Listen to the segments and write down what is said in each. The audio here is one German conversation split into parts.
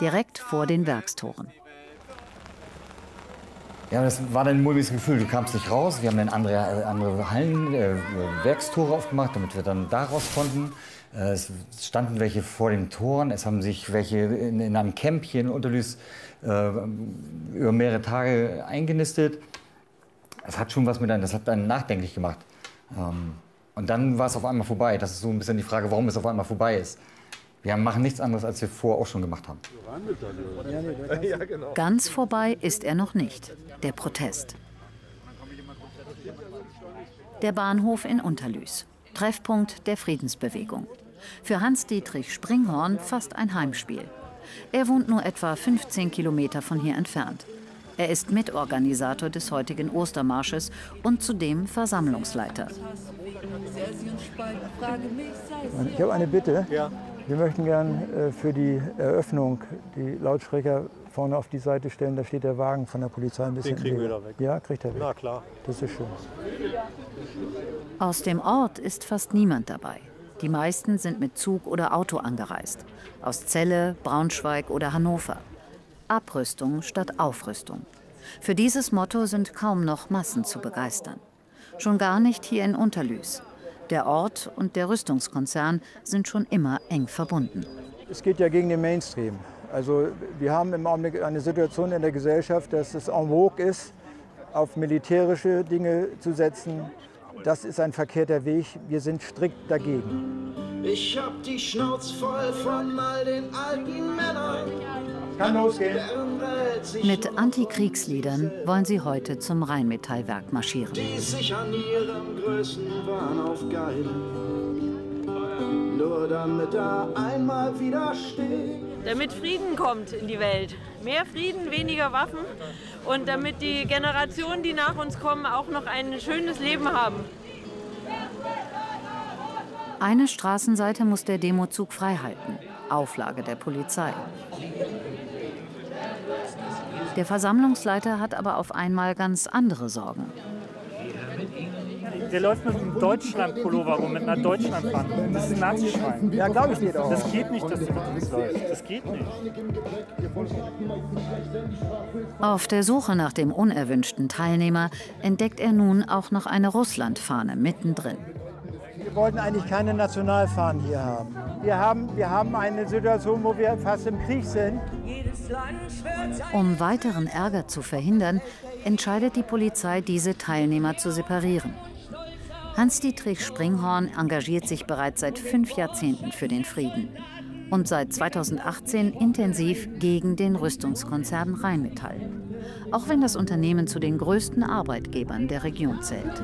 direkt vor den Werkstoren. Ja, das war dann ein mulmiges Gefühl. Du kamst nicht raus. Wir haben dann andere Hallen, Werkstore aufgemacht, damit wir dann da raus konnten. Es standen welche vor den Toren. Es haben sich welche in einem Camp hier in Unterlüß über mehrere Tage eingenistet. Es hat schon was das hat einen nachdenklich gemacht. Und dann war es auf einmal vorbei. Das ist so ein bisschen die Frage, warum es auf einmal vorbei ist. Wir machen nichts anderes, als wir vorher auch schon gemacht haben. Ganz vorbei ist er noch nicht, der Protest. Der Bahnhof in Unterlüß, Treffpunkt der Friedensbewegung. Für Hans-Dietrich Springhorn fast ein Heimspiel. Er wohnt nur etwa 15 Kilometer von hier entfernt. Er ist Mitorganisator des heutigen Ostermarsches und zudem Versammlungsleiter. Ich habe eine Bitte. Ja. Wir möchten gern für die Eröffnung die Lautsprecher vorne auf die Seite stellen. Da steht der Wagen von der Polizei ein bisschen. Den kriegen wir da weg. Ja, kriegt er weg. Na klar. Das ist schön. Aus dem Ort ist fast niemand dabei. Die meisten sind mit Zug oder Auto angereist. Aus Celle, Braunschweig oder Hannover. Abrüstung statt Aufrüstung. Für dieses Motto sind kaum noch Massen zu begeistern. Schon gar nicht hier in Unterlüß. Der Ort und der Rüstungskonzern sind schon immer eng verbunden. Es geht ja gegen den Mainstream. Also wir haben im Augenblick eine Situation in der Gesellschaft, dass es en vogue ist, auf militärische Dinge zu setzen. Das ist ein verkehrter Weg. Wir sind strikt dagegen. Ich hab die Schnauze voll von all den alten Männern. Kann losgehen. Mit Antikriegsliedern wollen sie heute zum Rheinmetallwerk marschieren. Die sich an ihrem größten Wahn aufgeilen. Nur damit er einmal wieder steht. Damit Frieden kommt in die Welt. Mehr Frieden, weniger Waffen. Und damit die Generationen, die nach uns kommen, auch noch ein schönes Leben haben. Eine Straßenseite muss der Demozug freihalten. Auflage der Polizei. Der Versammlungsleiter hat aber auf einmal ganz andere Sorgen. Der läuft mit einem Deutschland-Pullover rum, mit einer Deutschlandfahne. Das ist ein Nazischwein. Ja, glaube ich dir doch. Das geht nicht, dass du mit uns läufst. Das geht nicht. Auf der Suche nach dem unerwünschten Teilnehmer entdeckt er nun auch noch eine Russlandfahne mittendrin. Wir wollten eigentlich keine Nationalfahnen hier haben. Wir haben eine Situation, wo wir fast im Krieg sind. Um weiteren Ärger zu verhindern, entscheidet die Polizei, diese Teilnehmer zu separieren. Hans-Dietrich Springhorn engagiert sich bereits seit 5 Jahrzehnten für den Frieden und seit 2018 intensiv gegen den Rüstungskonzern Rheinmetall. Auch wenn das Unternehmen zu den größten Arbeitgebern der Region zählt.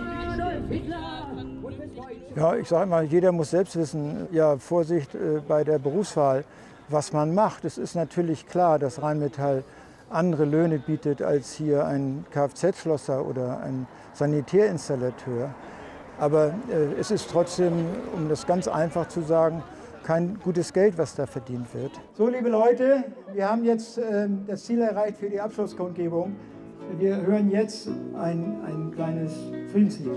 Ja, ich sage mal, jeder muss selbst wissen, ja, Vorsicht bei der Berufswahl, was man macht. Es ist natürlich klar, dass Rheinmetall andere Löhne bietet als hier ein Kfz-Schlosser oder ein Sanitärinstallateur. Aber es ist trotzdem, um das ganz einfach zu sagen, kein gutes Geld, was da verdient wird. So, liebe Leute, wir haben jetzt das Ziel erreicht für die Abschlusskundgebung. Wir hören jetzt ein kleines Friedenslied.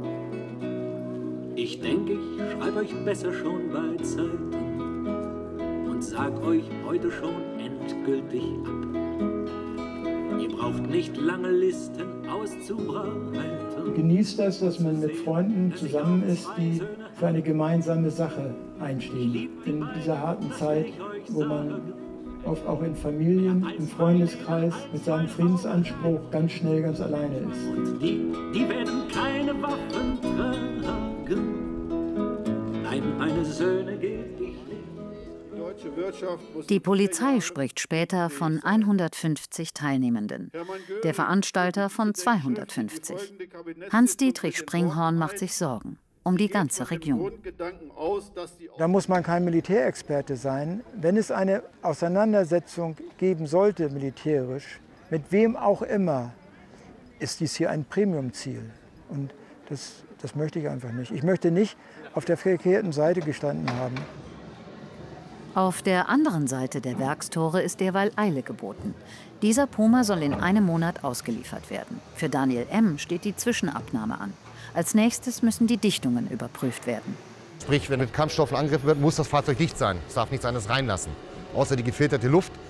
Ich denke, ich schreibe euch besser schon bei Zeiten und sag euch heute schon endgültig ab. Ihr braucht nicht lange Listen auszubreiten. Genießt das, dass man mit Freunden zusammen ist, die für eine gemeinsame Sache einstehen. In dieser harten Zeit, wo man oft auch in Familien, im Freundeskreis mit seinem Friedensanspruch ganz schnell ganz alleine ist. Und die werden keine Waffen tragen. Nein, meine Söhne geht ich nicht. Die Polizei spricht später von 150 Teilnehmenden, der Veranstalter von 250. Hans-Dietrich Springhorn macht sich Sorgen um die ganze Region. Da muss man kein Militärexperte sein. Wenn es eine Auseinandersetzung geben sollte, militärisch, mit wem auch immer, ist dies hier ein Premiumziel. Und das möchte ich einfach nicht. Ich möchte nicht auf der verkehrten Seite gestanden haben. Auf der anderen Seite der Werkstore ist derweil Eile geboten. Dieser Puma soll in einem Monat ausgeliefert werden. Für Daniel M. steht die Zwischenabnahme an. Als nächstes müssen die Dichtungen überprüft werden. Sprich, wenn mit Kampfstoffen angegriffen wird, muss das Fahrzeug dicht sein. Es darf nichts anderes reinlassen. Außer die gefilterte Luft